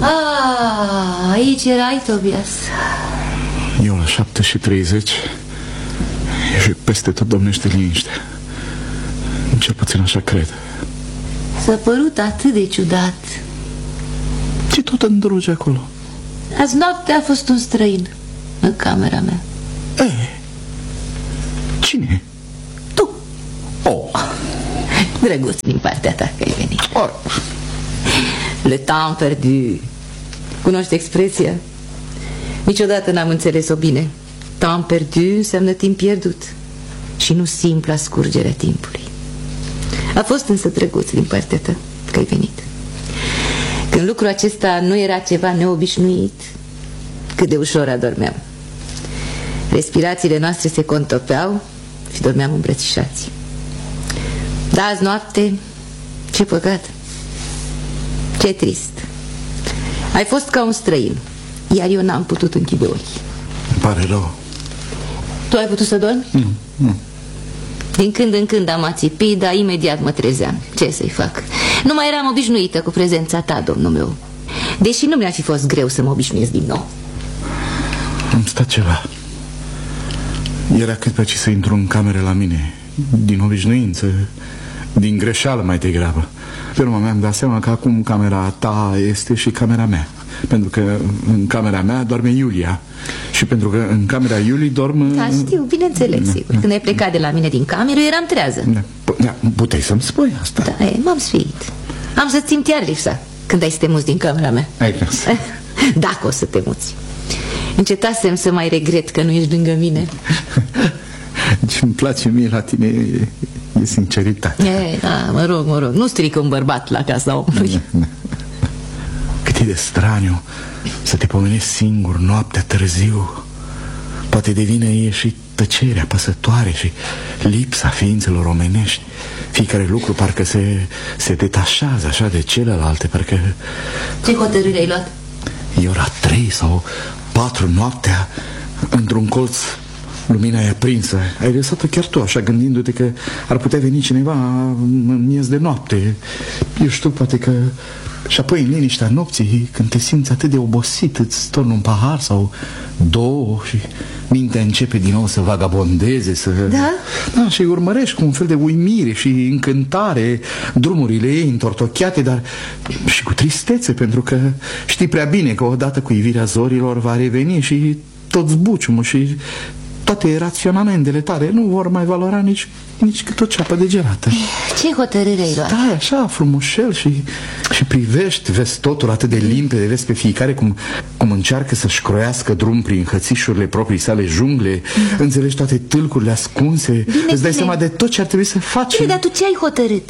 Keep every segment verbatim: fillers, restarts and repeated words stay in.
Ah, aici erai, Tobias. Eu la șapte și treizeci și peste tot domnește liniște. Cel puțin așa cred. S-a părut atât de ciudat. Ce tot îndruge acolo? Azi noapte a fost un străin în camera mea. E, cine? Tu. Oh. Drăguț din partea ta că ai venit. Oh. Le temps perdu. Cunoști expresia? Niciodată n-am înțeles-o bine. Temps perdu înseamnă timp pierdut și nu simpla scurgerea timpului. A fost însă drăguț din partea ta că ai venit. Când lucrul acesta nu era ceva neobișnuit, cât de ușor adormeam. Respirațiile noastre se contopeau și dormeam îmbrățișați. Dar azi noapte, ce păcat, ce trist. Ai fost ca un străin, iar eu n-am putut închide ochii. Îmi pare rău. Tu ai putut să dormi? Nu, nu. Din când în când am ațipit, dar imediat mă trezeam. Ce să-i fac? Nu mai eram obișnuită cu prezența ta, domnul meu. Deși nu mi-ar fi fost greu să mă obișnuiesc din nou. Am stat ceva. Era cât pe ce să intru în cameră la mine. Din obișnuință, din greșeală mai degrabă. Pe urmă mi-am dat seama că acum camera ta este și camera mea. Pentru că în camera mea doarme Iulia. Și pentru că în camera Iulii dorm... Da, știu, bineînțeles, da, sigur. Când ai plecat de la mine din cameră, eu eram trează. Da, da, puteai să-mi spui asta. Da, m-am sfiit. Am să-ți simt iar lipsa când ai să te muți din camera mea. Ai gras. Dacă o să te muți. Încetasem să mai regret că nu ești lângă mine. Ce-mi place mie la tine e, e sinceritate. E, da, mă rog, mă rog, nu strică un bărbat la casa omului. Cât e de straniu să te pomenești singur noaptea târziu. Poate devine e și tăcerea păsătoare și lipsa ființelor omenești. Fiecare lucru parcă se, se detașează așa de celelalte, parcă... Ce hotărâre ai luat? E ora trei sau patru noaptea, într-un colț lumina e aprinsă. Ai lăsat-o chiar tu așa, gândindu-te că ar putea veni cineva în miez de noapte. Eu știu, poate că... Și apoi în liniștea nopții, când te simți atât de obosit, îți torni un pahar sau două și mintea începe din nou să vagabondeze, să... Da? Da, și urmărești cu un fel de uimire și încântare drumurile ei întortocheate, dar și cu tristețe, pentru că știi prea bine că odată cu ivirea zorilor va reveni și tot zbuciumul și toate raționamentele tale nu vor mai valora nici, nici cât o ceapă de gelată. Ce hotărâre ai luat? Da, așa, frumușel și, și privești, vezi totul atât de limpede, vezi pe fiecare cum, cum încearcă să-și croiască drum prin hățișurile proprii sale jungle, da. Înțelegi toate tâlcurile ascunse, bine, îți dai bine. seama de tot ce ar trebui să faci. Bine, dar tu ce ai hotărât?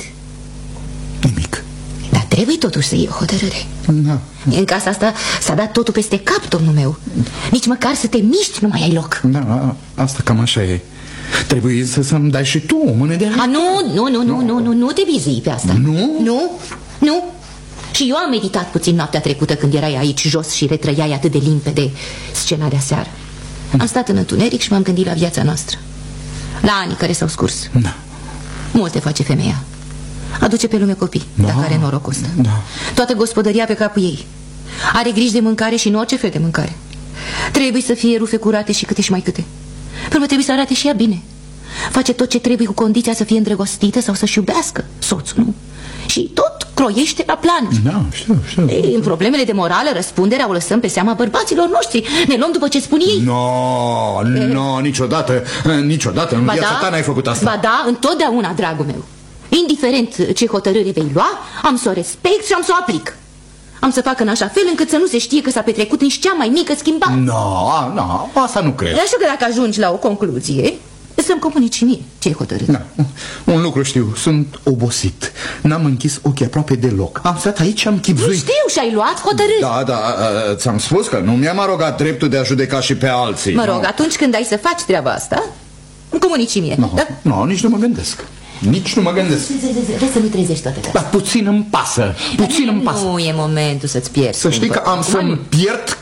Nimic. Dar trebuie totuși să iei o hotărâre. Da. În casa asta s-a dat totul peste cap, domnul meu. Nici măcar să te miști nu mai ai loc. Da, asta cam așa e. Trebuie să să-mi dai și tu o mână de ajutor. A, nu, nu, nu, nu, nu, nu, nu te bizui pe asta. Nu? Nu, nu. Și eu am meditat puțin noaptea trecută când erai aici jos și retrăiai atât de limpede scena de aseară. Am stat în întuneric și m-am gândit la viața noastră, la anii care s-au scurs. Da. Multe face femeia. Aduce pe lume copii, da. Dacă are norocul ăsta. Da. Toată gospodăria pe capul ei. Are griji de mâncare și nu orice fel de mâncare. Trebuie să fie rufe curate și câte și mai câte. Până trebuie să arate și ea bine. Face tot ce trebuie cu condiția să fie îndrăgostită sau să-și iubească soțul, nu? Și tot croiește la planuri. Da, știu, știu. Ei, în problemele de morală, răspunderea o lăsăm pe seama bărbaților noștri. Ne luăm după ce spun ei. No, no, niciodată, niciodată în ba viața da, ta n-ai făcut asta. Ba da, întotdeauna, dragul meu. Indiferent ce hotărâre vei lua, am să o respect și am să o aplic. Am să fac în așa fel încât să nu se știe că s-a petrecut nici cea mai mică schimbare. No, no, asta nu cred. Așa că dacă ajungi la o concluzie, să-mi comunici și mie ce-ai hotărât. Da. Un lucru știu, sunt obosit. N-am închis ochii aproape deloc. Am stat aici și am chipzuit. Știu și ai luat hotărâri. Da, da, ți-am spus că nu mi-am arogat dreptul de a judeca și pe alții. Mă rog, no. atunci când ai să faci treaba asta, îmi comunici și mie. No, da? no, nici nu mă gândesc. Nici nu mă gândesc. Vrei să nu trezești toate Dar puțin îmi pasă. Puțin îmi pasă. Nu e momentul să-ți pierzi. Să știi că am să-mi pierd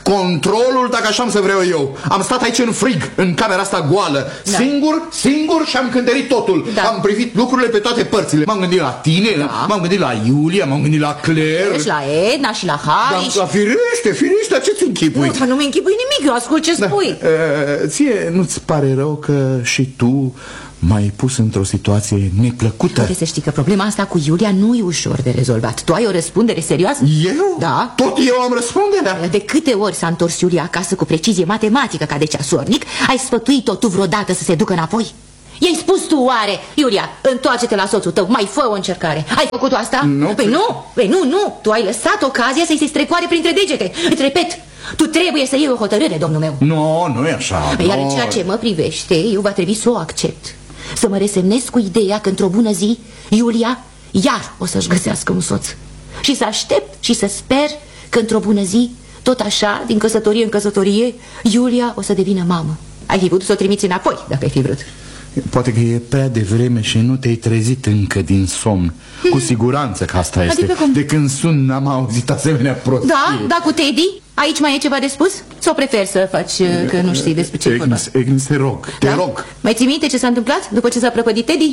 controlul dacă așa am să vreau eu. Am stat aici în frig, în camera asta goală, da. singur, singur și am cântărit totul. Da. Am privit lucrurile pe toate părțile. M-am gândit la tine, da. m-am gândit la Iulia, m-am gândit la Claire. Și la Edna și la Harry. Da, la firește, firește, ce-ți închipui? Nu, nu-mi închipui nimic, eu ascult ce spui. Da. Uh, ție nu-ți pare rău că și tu m-ai pus într-o situație neplăcută? Trebuie să știi că problema asta cu Iulia nu e ușor de rezolvat. Tu ai o răspundere serioasă? Eu? Da. Tot eu am răspunderea? De câte ori s-a întors Iulia acasă cu precizie matematică ca de ceasornic, ai sfătuit-o tu vreodată să se ducă înapoi? I-ai spus tu oare, Iulia, întoarce-te la soțul tău, mai fă o încercare. Ai făcut asta? Nu. Păi nu, păi nu, nu. Tu ai lăsat ocazia să-i se strecoare printre degete. Îți repet, tu trebuie să iei o hotărâre, domnul meu. Nu, nu e așa. Iar în ceea ce mă privește, eu va trebui să o accept. Să mă resemnez cu ideea că într-o bună zi Iulia iar o să-și găsească un soț. Și să aștept și să sper că într-o bună zi, tot așa, din căsătorie în căsătorie, Iulia o să devină mamă. Ai fi putut să o trimiți înapoi, dacă ai fi vrut. Poate că e prea devreme și nu te-ai trezit încă din somn. Cu siguranță că asta este. Adică cum? De când sun n-am auzit asemenea prostie. Da, da, cu Teddy? Aici mai e ceva de spus? Sau prefer să faci că nu știi despre ce vorba? Agnes, Agnes, te rog, te da? rog. Mai ții minte ce s-a întâmplat după ce s-a prăpădit Teddy?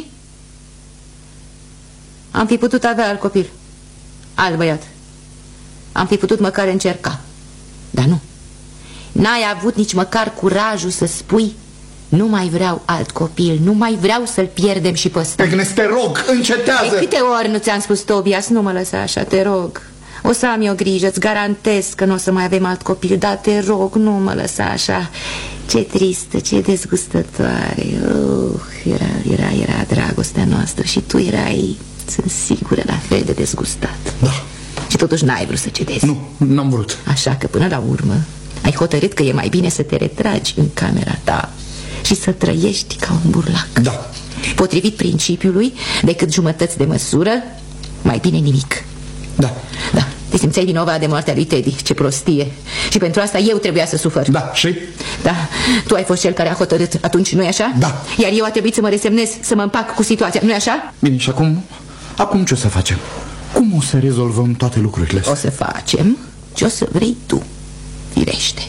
Am fi putut avea alt copil, alt băiat. Am fi putut măcar încerca. Dar nu. N-ai avut nici măcar curajul să spui: nu mai vreau alt copil, nu mai vreau să-l pierdem și pe ăsta. Agnes, te rog, încetează. De câte ori nu ți-am spus, Tobias, nu mă lăsa așa, te rog. O să am eu grijă, îți garantez că nu o să mai avem alt copil, dar te rog, nu mă lăsa așa. Ce tristă, ce dezgustătoare. uh, era, era, era dragostea noastră și tu erai, sunt sigură, la fel de dezgustat. Da. Și totuși n-ai vrut să cedezi. Nu, n-am vrut. Așa că până la urmă ai hotărât că e mai bine să te retragi în camera ta și să trăiești ca un burlac. Da. Potrivit principiului, decât jumătăți de măsură, mai bine nimic. Da. Da, te simțeai vinovat de moartea lui Teddy. Ce prostie. Și pentru asta eu trebuia să sufăr. Da, și? Da, tu ai fost cel care a hotărât atunci, nu-i așa? Da. Iar eu a trebuit să mă resemnez, să mă împac cu situația, nu-i așa? Bine, și acum, acum ce o să facem? Cum o să rezolvăm toate lucrurile astea? O să facem ce o să vrei tu, firește.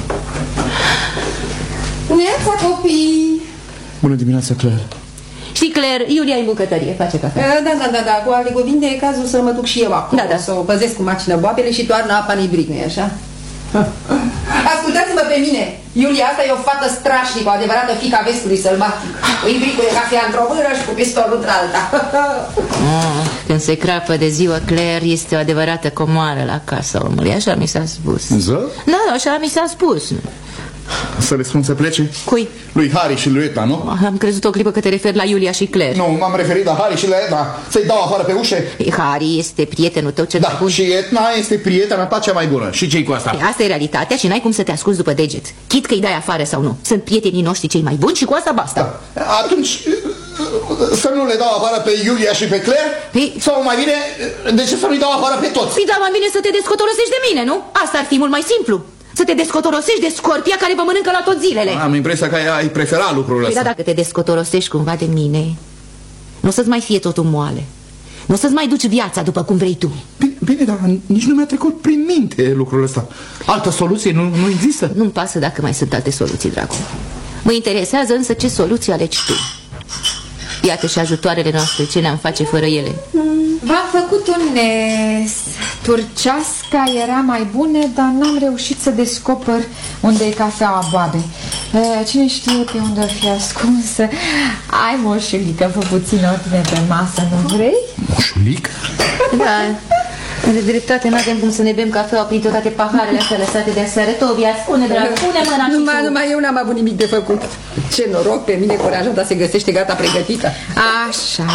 Bună dimineața, copii! Bună dimineața, Claire. Știi, Claire, Iulia e în bucătărie, face cafea. Da, da, da, da, cu alte cuvinte e cazul să mă duc și eu acolo. Da, da. Să o păzesc cu macină boabele și toarnă apa în ibric, nu-i așa? Ascultați-mă pe mine! Iulia asta e o fată strașnică, o adevărată fiica vestului sălbatic. Cu ibricul de cafea într-o mână și cu pistolul într-alta. Oh, când se crapă de ziua, Claire este o adevărată comoară la casa omului, așa mi s-a spus. Ză? Da, așa mi s-a spus. Să le spun să plece? Cui? Lui Harry și lui Edna, nu? Am crezut o clipă că te referi la Iulia și Claire. Nu, m-am referit la Harry și la Edna. Să-i dau afară pe ușe? Harry este prietenul tău cel mai Da, bun. și Edna este prietena ta cea mai bună. Și ce-i cu asta? Asta e realitatea și n-ai cum să te ascunzi după deget. Chit că îi dai afară sau nu. Sunt prietenii noștri cei mai buni și cu asta basta. Da. Atunci să nu le dau afară pe Iulia și pe Claire? Păi... Sau mai bine, de ce să nu-i dau afară pe toți? Păi da, mai bine să te descotorosești de mine, nu? Asta ar fi mult mai simplu. Să te descotorosești de scorpia care vă mănâncă la tot zilele. Am impresia că ai prefera lucrul ăsta. Păi da, dacă te descotorosești cumva de mine, nu o să-ți mai fie totul moale. Nu o să-ți mai duci viața după cum vrei tu. Bine, bine, dar nici nu mi-a trecut prin minte lucrul ăsta. Altă soluție nu, nu există? Nu-mi pasă dacă mai sunt alte soluții, dragul. Mă interesează însă ce soluție alegi tu. Iată și ajutoarele noastre, ce ne-am face fără ele. V-am făcut un nes. Turceasca era mai bună, dar n-am reușit să descoper unde e cafeaua boabe. Cine știe pe unde ar fi ascunsă. Ai, moșulică, fă puțin ordine pe masă, nu vrei? Moșulic? Da, de dreptate n-avem cum să ne bem cafeaua printre toate paharele astea lăsate de aseară. Tobia, spune, drag, pune mâna și Numai, tu. numai eu n-am avut nimic de făcut. Ce noroc, pe mine coranjata se găsește gata pregătită. Așa.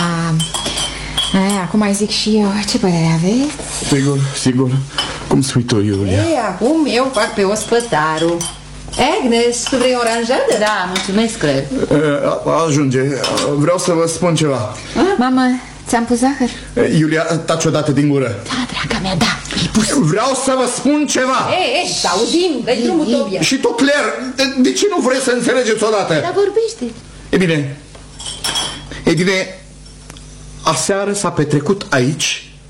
Ai, acum mai zic și eu. Ce părere aveți? Sigur, sigur. Cum spui tu, Iulia? Ei, acum eu fac pe ospătarul. Agnes, tu vrei oranjadă? Da, mulțumesc, Claire. Ajunge. Vreau să vă spun ceva. Mamă, ți-am pus zahăr? Iulia, taci odată din gură. Da, draga mea, da, e pus. Vreau să vă spun ceva. Ei, ei, să auzim, dă-i drumul, Tobia. Și tu, Claire, de, de ce nu vrei să înțelegeți odată? Dar vorbește. E bine, e bine, aseară s-a petrecut aici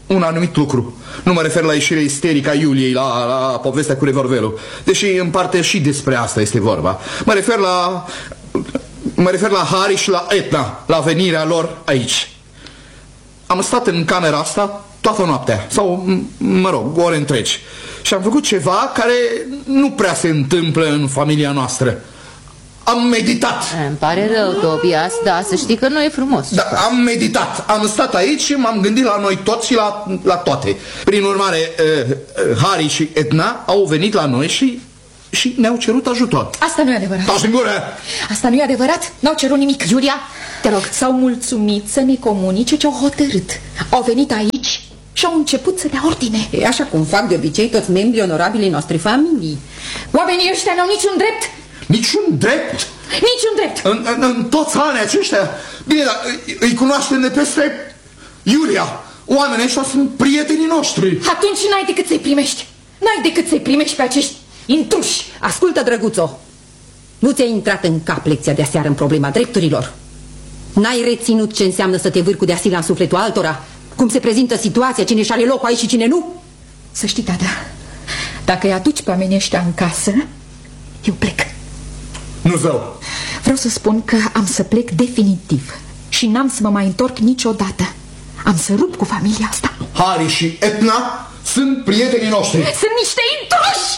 un anumit lucru. Nu mă refer la ieșirea isterică a Iuliei, la, la povestea cu revolverul, deși în parte și despre asta este vorba. Mă refer la... Mă refer la Harry și la Etna, la venirea lor aici. Am stat în camera asta toată noaptea, sau, mă rog, ore întregi. Și am făcut ceva care nu prea se întâmplă în familia noastră. Am meditat. Îmi pare rău, Tobias, da, să știi că nu e frumos. Da, am meditat. Am stat aici și m-am gândit la noi toți și la, la toate. Prin urmare, uh, Harry și Edna au venit la noi și, și ne-au cerut ajutor. Asta nu e adevărat. Taci din gură! Asta nu e adevărat. N-au cerut nimic. Julia, te rog. S-au mulțumit să ne comunice ce au hotărât. Au venit aici și au început să dea ordine. E așa cum fac de obicei toți membrii onorabilii noastre familii. Oamenii ăștia n-au niciun drept. Niciun drept? Niciun drept. În, în, în toți anii aceștia? Bine, dar îi, îi cunoaștem de peste Iulia. Oamenii ăștia sunt prietenii noștri. Atunci n-ai decât să-i primești. N-ai decât să-i primești pe acești intruși. Ascultă, drăguțo, nu ți-a intrat în cap lecția de aseară în problema drepturilor? N-ai reținut ce înseamnă să te vârți cu deasila în sufletul altora? Cum se prezintă situația, cine și are locul aici și cine nu? Să știi, Dada, dacă îi aduci pe oamenii ăștia în casă, eu plec. Nu zău. Vreau să spun că am să plec definitiv și n-am să mă mai întorc niciodată. Am să rup cu familia asta. Harry și Etna sunt prietenii noștri. Sunt niște intruși!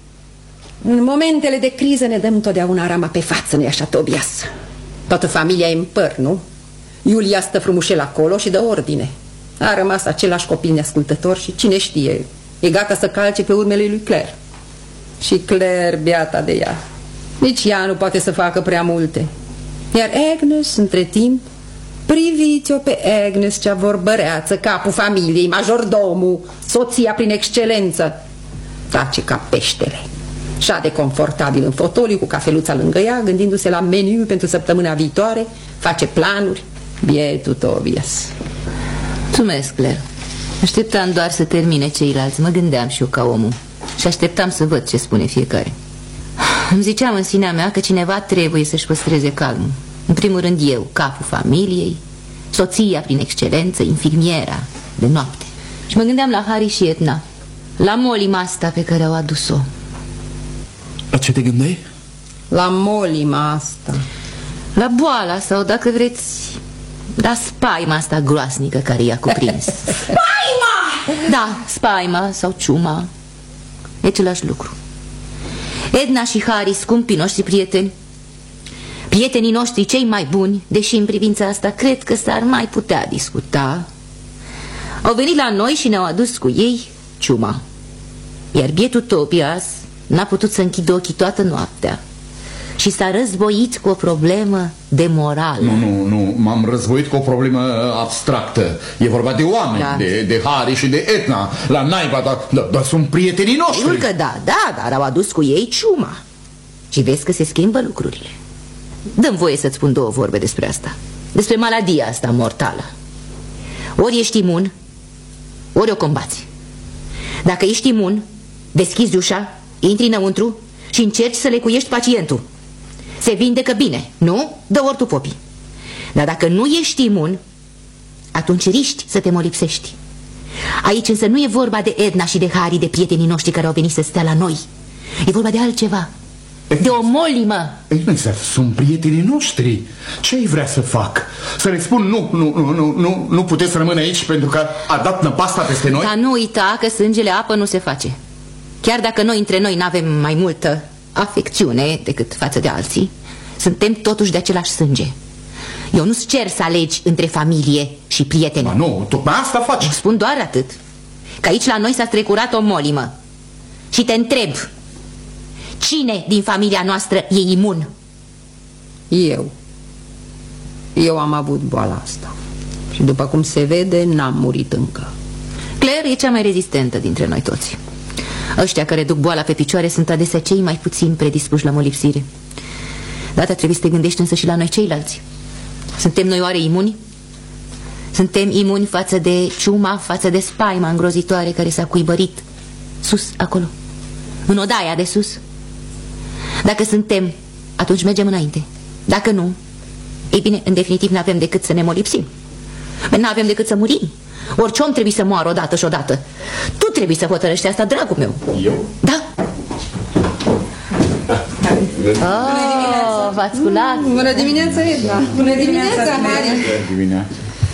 În momentele de criză ne dăm totdeauna rama pe față, nu-i așa, Tobias? Toată familia e în păr, nu? Iulia stă frumușel acolo și dă ordine. A rămas același copil neascultător și cine știe, e gata să calce pe urmele lui Claire. Și Claire, beata de ea, nici ea nu poate să facă prea multe. Iar Agnes, între timp, priviți-o pe Agnes, cea vorbăreață, capul familiei, majordomul, soția prin excelență. Tace ca peștele. Șade confortabil în fotoliu cu cafeluța lângă ea, gândindu-se la meniu pentru săptămâna viitoare, face planuri. Bietul Tobias. Mulțumesc, Claire. Așteptam doar să termine ceilalți. Mă gândeam și eu ca omul și așteptam să văd ce spune fiecare. Îmi ziceam în sinea mea că cineva trebuie să-și păstreze calmul. În primul rând eu, capul familiei, soția prin excelență, infirmiera de noapte. Și mă gândeam la Harry și Etna, la molima asta pe care au adus-o. La ce te gândeai? La molima asta. La boala sau, dacă vreți, la spaima asta groasnică care i-a cuprins. Spaima! Da, spaima sau ciuma. E același lucru. Edna și Harry, scumpii noștri prieteni, prietenii noștri cei mai buni, deși în privința asta cred că s-ar mai putea discuta, au venit la noi și ne-au adus cu ei ciuma. Iar bietul Tobias n-a putut să închidă ochii toată noaptea și s-a războit cu o problemă de morală. Nu, nu, nu, m-am războit cu o problemă abstractă. E vorba de oameni, da. de, de Harry și de Etna. La naiba, dar da, da, sunt prietenii noștri. Sigur că da, da, dar au adus cu ei ciuma. Și vezi că se schimbă lucrurile. Dă-mi voie să-ți spun două vorbe despre asta. Despre maladia asta mortală. Ori ești imun, ori o combați. Dacă ești imun, deschizi ușa, intri înăuntru și încerci să lecuiești pacientul. Se vindecă bine, nu? Dă ortul popii. Dar dacă nu ești imun, atunci riști să te molipsești. Aici însă nu e vorba de Edna și de Harry, de prietenii noștri care au venit să stea la noi. E vorba de altceva. De o molimă. Exact, sunt prietenii noștri. Ce ai vrea să fac? Să le spun nu, nu, nu, nu, nu, nu puteți rămâne aici pentru că a dat năpasta peste noi? Dar nu uita că sângele apă nu se face. Chiar dacă noi între noi n-avem mai multă afecțiune decât față de alții, suntem totuși de același sânge. Eu nu-ți cer să alegi între familie și prieteni. Ba nu, tocmai asta faci. Îți spun doar atât, că aici la noi s-a strecurat o molimă. Și te întreb, cine din familia noastră e imun? Eu. Eu am avut boala asta. Și după cum se vede, n-am murit încă. Claire e cea mai rezistentă dintre noi toți. Ăștia care duc boala pe picioare sunt adesea cei mai puțin predispuși la molipsire. Data trebuie să te gândești însă și la noi ceilalți. Suntem noi oare imuni? Suntem imuni față de ciuma, față de spaima îngrozitoare care s-a cuibărit sus, acolo, în odaia de sus? Dacă suntem, atunci mergem înainte. Dacă nu, ei bine, în definitiv n-avem decât să ne molipsim. N-avem decât să murim. Orice om trebuie să moară odată și odată. Tu trebuie să hotărăști asta, dragul meu. Eu? Da. Oh, v-ați sculat? Bună dimineața, Edna. Bună dimineața, Harry. Bună dimineața.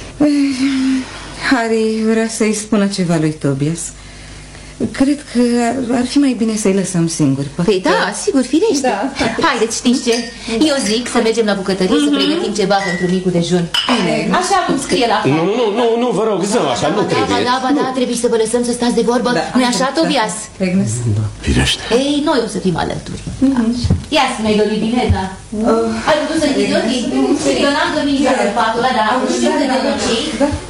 Harry vrea să-i spună ceva lui Tobias. Cred că ar fi mai bine să-i lăsăm singuri. Păi da, sigur, firește. Da. Haideți, știți ce? Eu zic să mergem la bucătărie să pregătim ceva pentru micul dejun. Așa cum scrie la Nu, nu, nu, nu, vă rog, zău, așa nu Da, trebuie. da, da, da, trebuie să vă lăsăm să stați de vorbă. Nu-i așa, Tobias? Agnes? Firește. Ei, noi o să fim alături. Ia spune-i, Dori, bine, da? Ai putut să închizi ochii? Eu n-am dormit niciodată în patul ăla, dar știu că de obicei.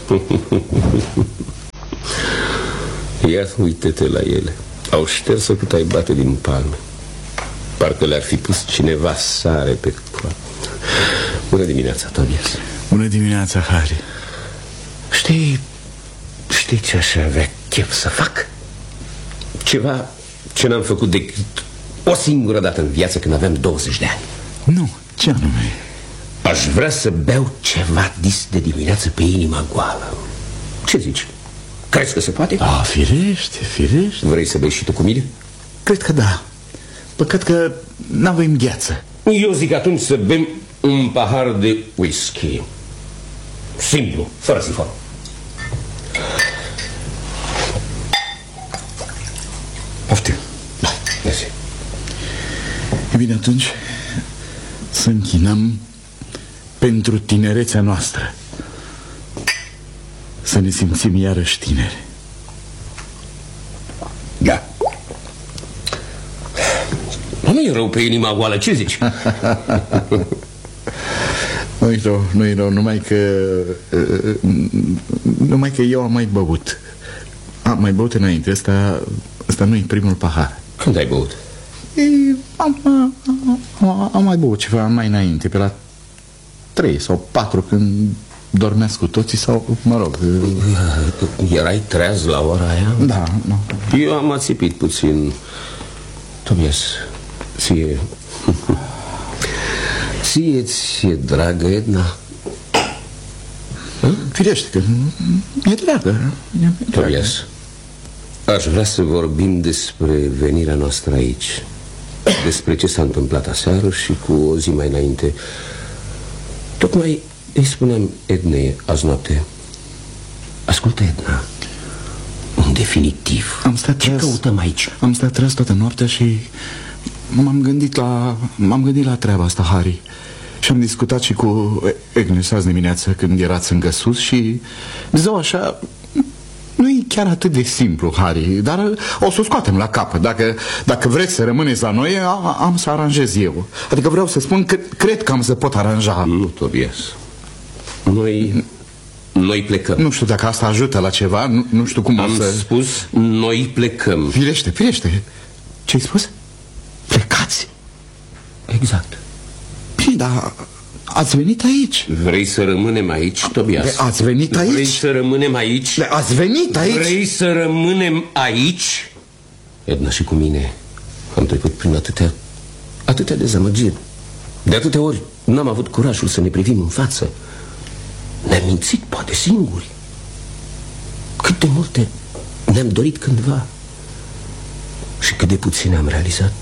Ia uite-te la ele. Au șters-o cât ai bate din palme. Parcă le-ar fi pus cineva sare pe coapă. Bună dimineața, Tobias. Bună dimineața, Harry. Știi, știi ce aș avea chef să fac? Ceva ce n-am făcut decât o singură dată în viață când aveam douăzeci de ani. Nu, ce anume? Aș vrea să beau ceva dis de dimineață pe inima goală. Ce zici? Crezi că se poate? Ah, firește, firește. Vrei să bei și tu cu mine? Cred că da. Păcat că n-avem gheață. Eu zic atunci să bem un pahar de whisky. Simplu, fără sifon. Poftim. Da, mersi. E bine, atunci să închinăm pentru tinerețea noastră. Să ne simțim iarăși tineri. Da. Nu e rău pe inima goală, ce zici? Nu-i rău, nu-i rău, numai că Numai că eu am mai băut. Am mai băut înainte. Asta, asta nu e primul pahar. Când ai băut? E, am, am, am mai băut ceva mai înainte, pe la trei sau patru, când dormeați cu toții. Sau, mă rog. Erai treaz la ora aia? Da, da. Eu am ațipit puțin. Tobias, ție... ție ți-e dragă Edna? Firește că e dragă. Tobias, aș vrea să vorbim despre venirea noastră aici. Despre ce s-a întâmplat aseară și cu o zi mai înainte. Tocmai îi spuneam Ednei azi noapte: ascultă, Edna, în definitiv, am stat ce treaz, căutăm aici? Am stat treaz toată noaptea și m-am gândit la M-am gândit la treaba asta, Harry. Și am discutat și cu Agnes azi dimineață, când erați încă sus. Și zău așa, nu e chiar atât de simplu, Harry. Dar o să o scoatem la capăt. Dacă, dacă vreți să rămâneți la noi, a, am să aranjez eu. Adică vreau să spun că cred că am să pot aranja. Nu, Tobias, Noi... Noi plecăm. Nu știu dacă asta ajută la ceva. Nu, nu știu cum Am o să... spus, noi plecăm. Firește, firește. Ce-ai spus? Plecați? Exact. Bine, dar ați venit aici. Vrei să rămânem aici, Tobias? Ați venit aici? Vrei să rămânem aici? Ați venit aici? Vrei să rămânem aici? Edna și cu mine am trecut prin atâtea Atâtea dezamăgiri. De atâtea ori n-am avut curajul să ne privim în față. Ne-am mințit, poate singuri. Cât de multe ne-am dorit cândva și cât de puține am realizat.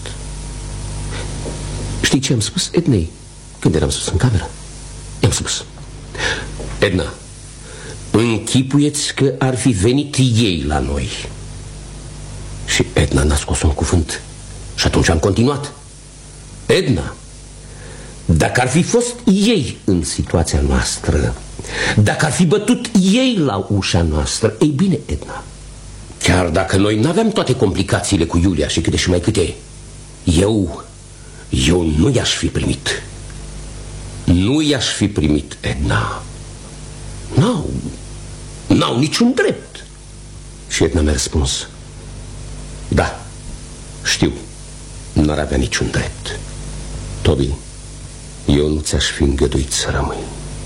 Știi ce am spus Ednei când eram sus în cameră? I-am spus: Edna, închipuieți că ar fi venit ei la noi. Și Edna n-a scos un cuvânt. Și atunci am continuat: Edna, dacă ar fi fost ei în situația noastră, dacă ar fi bătut ei la ușa noastră, ei bine, Edna, chiar dacă noi n-aveam toate complicațiile cu Iulia și câte și mai câte, Eu, eu nu i-aș fi primit. Nu i-aș fi primit, Edna. N-au, n-au niciun drept. Și Edna mi-a răspuns: da, știu, n-ar avea niciun drept. Toby, eu nu ți-aș fi îngăduit să rămâi.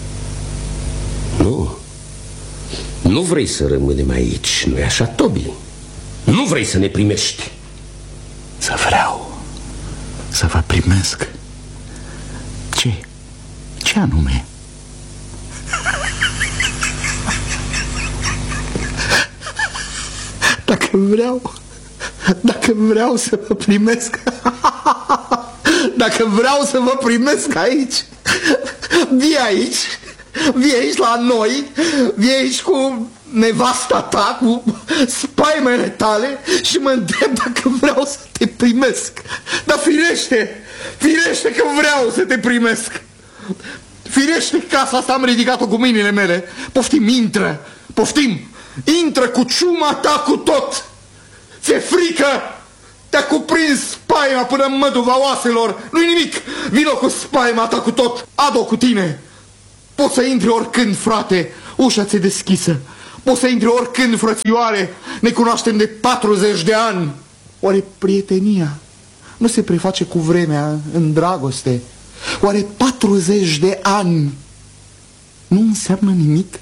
Nu. Nu vrei să rămânem aici, nu-i așa, Toby? Nu vrei să ne primești? Să vreau să vă primesc. Ce? Ce anume? Dacă vreau, dacă vreau să vă primesc, dacă vreau să vă primesc aici, vii aici, vii aici la noi, vii aici cu nevasta ta, cu spaimele tale și mă întreb dacă vreau să te primesc. Dar firește, firește că vreau să te primesc. Firește că casa asta am ridicat-o cu mâinile mele. Poftim, intră, poftim, intră cu ciuma ta cu tot. Ți-e frică? Te-a cuprins spaima până în măduva oaselor. Nu-i nimic, vino cu spaima ta cu tot. Adu-o cu tine. Poți să intri oricând, frate, ușa ți-e deschisă. Poți să intri oricând, frățioare, ne cunoaștem de patruzeci de ani. Oare prietenia nu se preface cu vremea în dragoste? Oare patruzeci de ani nu înseamnă nimic?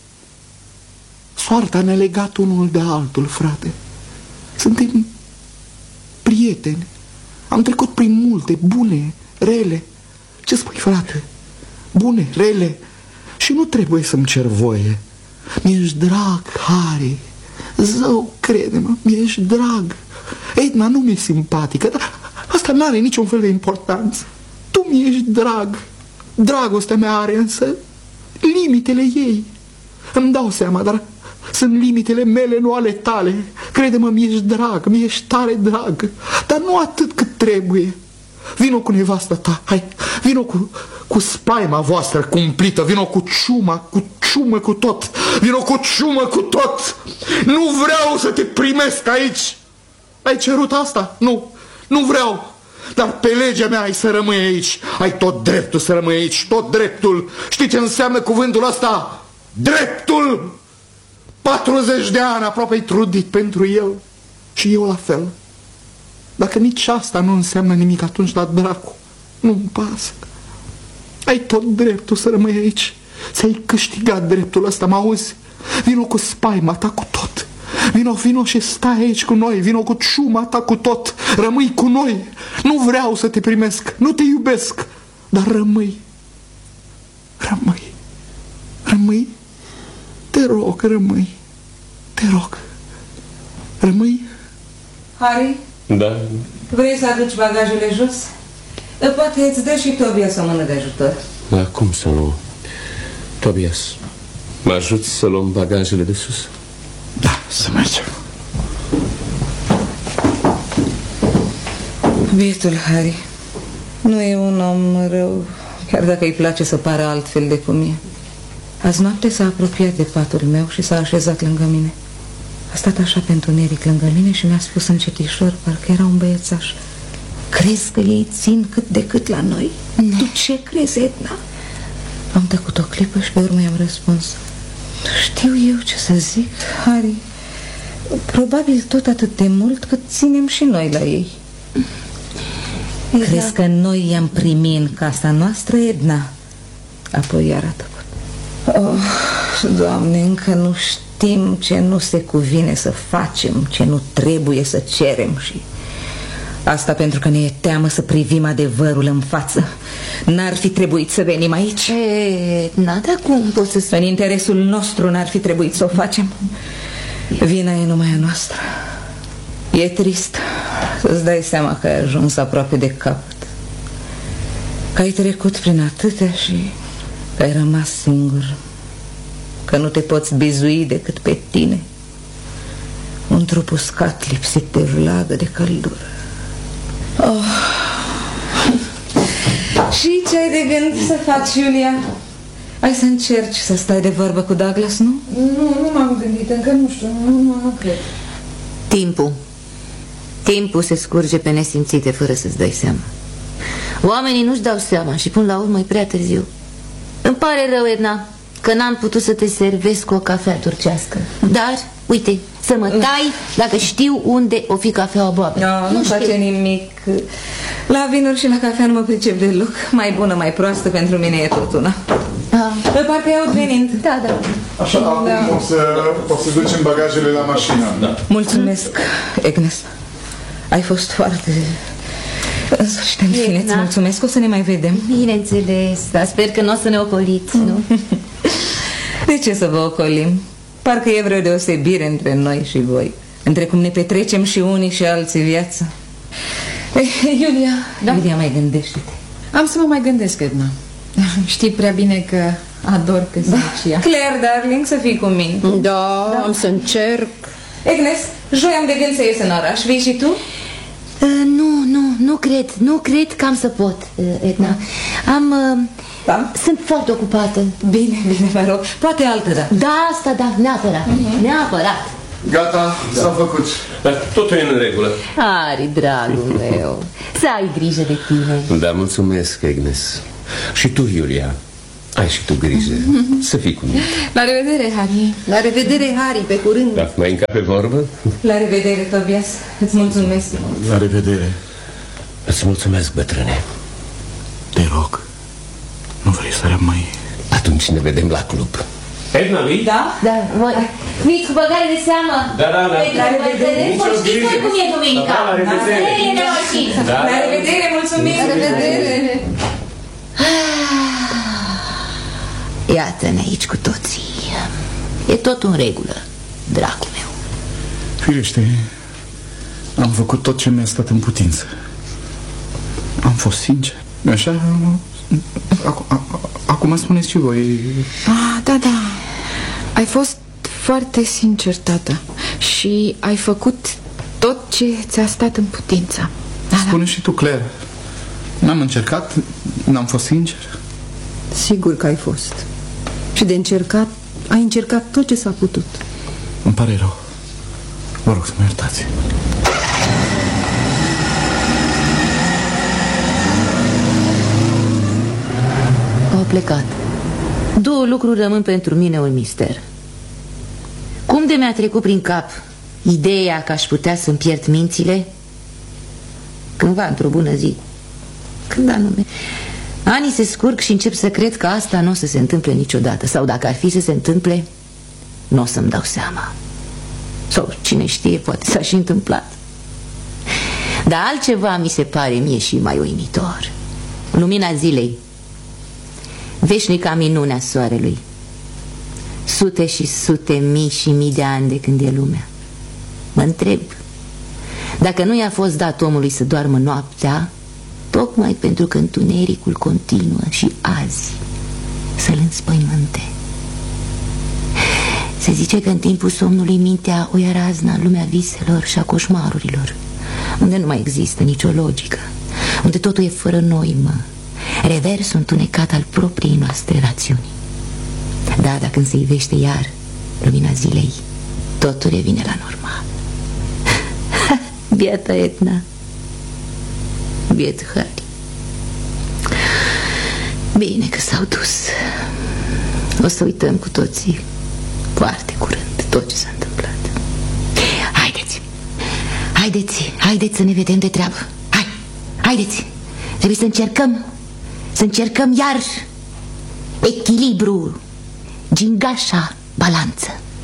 Soarta ne-a legat unul de altul, frate. Suntem prieteni. Am trecut prin multe, bune, rele. Ce spui, frate? Bune, rele. Și nu trebuie să-mi cer voie. Mi-ești drag, Harry. Zău, crede-mă, mi-ești drag. Edna nu mi-e simpatică, dar asta n-are niciun fel de importanță. Tu mi-ești drag. Dragostea mea are însă limitele ei. Îmi dau seama, dar sunt limitele mele, nu ale tale. Crede-mă, mi-ești drag, mi-ești tare drag. Dar nu atât cât trebuie. Vino cu nevasta ta, hai, vino cu, cu spaima voastră cumplită, vino cu ciuma, cu ciumă cu tot, vino cu ciumă cu tot. Nu vreau să te primesc aici. Ai cerut asta? Nu, nu vreau. Dar pe legea mea ai să rămâi aici. Ai tot dreptul să rămâi aici, tot dreptul. Știi ce înseamnă cuvântul ăsta? Dreptul! patruzeci de ani aproape ai trudit pentru el. Și eu la fel. Dacă nici asta nu înseamnă nimic, atunci la dracu, nu-mi pasă. Ai tot dreptul să rămâi aici. Ți-ai câștigat dreptul ăsta, mă auzi? Vino cu spaima ta cu tot. Vino, vino și stai aici cu noi. Vino cu ciuma ta cu tot. Rămâi cu noi. Nu vreau să te primesc, nu te iubesc, dar rămâi. Rămâi. Rămâi. Te rog, rămâi. Te rog. Rămâi. Harry? Da. Vrei să aduci bagajele jos? Poate îți dă și Tobias o mână de ajutor. Da, cum să nu? Tobias, mă ajuți să luăm bagajele de sus? Da, să mergem. Bietul Harry nu e un om rău, chiar dacă îi place să pară altfel de cum e. Azi noapte s-a apropiat de patul meu și s-a așezat lângă mine. A stat așa pe întuneric lângă mine și mi-a spus încetișor, parcă era un băiețaș: crezi că ei țin cât de cât la noi? Ne. Tu ce crezi, Edna? Am tăcut o clipă și pe urmă i-am răspuns: știu eu ce să zic, Harry. Probabil tot atât de mult cât ținem și noi la ei. Exact. Crezi că noi i-am primit în casa noastră, Edna? Apoi iar a tăcut. Oh, Doamne, încă nu știm ce nu se cuvine să facem, ce nu trebuie să cerem. Și asta pentru că ne e teamă să privim adevărul în față. N-ar fi trebuit să venim aici? E, n-ada cum poți să spui. În interesul nostru n-ar fi trebuit să o facem. Vina e numai a noastră. E trist să-ți dai seama că ai ajuns aproape de capăt, că ai trecut prin atâtea și că ai rămas singur, că nu te poți bizui decât pe tine, un trup uscat lipsit de vlagă, de căldură. Oh. Și ce ai de gând să faci, Iulia? Ai să încerci să stai de vorbă cu Douglas, nu? Nu, nu m-am gândit, încă nu știu, nu, nu, nu cred. Timpul Timpul se scurge pe nesimțite fără să-ți dai seama. Oamenii nu-și dau seama și până la urmă e prea târziu. Îmi pare rău, Edna, că n-am putut să te servesc cu o cafea turcească. Dar, uite, să mă tai dacă știu unde o fi cafeaua Boabe. No, nu, nu face nimic. La vinuri și la cafea nu mă pricep deloc. Mai bună, mai proastă, pentru mine e tot una. Ah. Pe parcă iau venind. Da, da. Așa, da. Acum o să, o să ducem bagajele la mașină. Da. Mulțumesc, Agnes. Ai fost foarte... În sfârșit, în fine, îți mulțumesc. O să ne mai vedem. Bineînțeles, dar sper că nu o să ne ocoliți, nu? De ce să vă ocolim? Parcă e vreo deosebire între noi și voi. între cum ne petrecem și unii și alții viața. Eh, Iulia, da? Iulia, mai gândește-te. Am să mă mai gândesc, Edna. Știi prea bine că ador pe Săcia. Claire, darling, să fii cu mine. Da, da, am să încerc. Agnes, joi am de gând să ies în oraș. Vii și tu? Uh, nu, nu, nu cred, nu cred că am să pot, uh, Edna. Am... Uh, da? Sunt foarte ocupată. Bine, bine, mă rog. Poate altă dată. Da, asta da, neapărat, uh-huh. neapărat. Gata, s-a făcut. Totul e în regulă. Ari, dragul meu, să ai grijă de tine. Da, mulțumesc, Agnes. Și tu, Iulia, ai și tu grijă. Mm-hmm. Să fii cu mine. La revedere, Harry. La revedere, Harry, pe curând. Da, mai încă pe vorbă? La revedere, Tobias. Îți mulțumesc. La revedere. Îți mulțumesc, bătrâne. Te rog, nu vrei să rămâi? Atunci ne vedem la club. Edna, vii? Da? Da, voi. Fiți cu băgare de seamă. Da, da, da. La revedere. Știți voi cum e duminica. La revedere. La revedere, mulțumim. La revedere. Iată-ne aici cu toții. E tot în regulă, dragul meu. Firește, am făcut tot ce mi-a stat în putință. Am fost sincer. Așa, acum spuneți și voi. Ah, da, da. Ai fost foarte sincer, tată. Și ai făcut tot ce ți-a stat în putință. Da, Spune da. și tu, Claire. N-am încercat, n-am fost sincer. Sigur că ai fost. Și de încercat, ai încercat tot ce s-a putut. Îmi pare rău. Vă rog să mă iertați. Au plecat. Două lucruri rămân pentru mine un mister. Cum de mi-a trecut prin cap ideea că aș putea să-mi pierd mințile? Cândva, într-o bună zi. Când anume? Anii se scurg și încep să cred că asta nu o să se întâmple niciodată. Sau dacă ar fi să se întâmple, nu o să-mi dau seama. Sau cine știe, poate s-a și întâmplat. Dar altceva mi se pare mie și mai uimitor. Lumina zilei, veșnica minune a soarelui, sute și sute, mii și mii de ani de când e lumea. Mă întreb dacă nu i-a fost dat omului să doarmă noaptea, tocmai pentru că întunericul continuă și azi să-l înspăimânte. Se zice că în timpul somnului mintea o ia razna în lumea viselor și a coșmarurilor, unde nu mai există nicio logică, unde totul e fără noimă, reversul întunecat al propriei noastre rațiuni. Da, dar când se ivește iar lumina zilei, totul revine la normal. Biata Edna, biet Harry. Bine că s-au dus. O să uităm cu toții foarte curând tot ce s-a întâmplat. Haideți, haideți, haideți să ne vedem de treabă. Hai, haideți, trebuie să încercăm, să încercăm iar echilibru, gingașa, balanță.